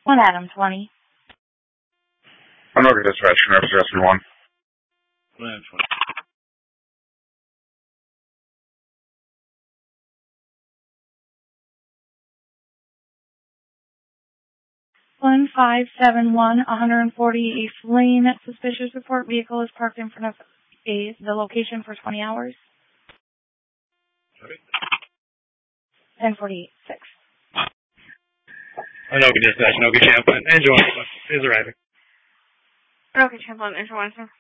1 Adam 20. Anoka Dispatch, Nervous Rescue 1. 1 Adam 20. 1571, 140 East Lane. Suspicious report vehicle is parked in front of the location for 20 hours. Sorry? 1048, 6. Anoka Dispatch, Anoka Champlain. Engine 1 is arriving. Anoka Champlain, Engine 1, sir.